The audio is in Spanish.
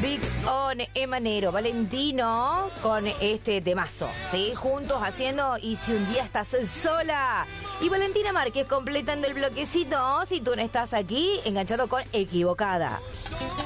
Big On, Emanero, Valentino con este temazo, ¿sí? Juntos haciendo Y si un día estás sola. Y Valentina Márquez completando el bloquecito. Si tú no estás aquí, enganchado con Equivocada.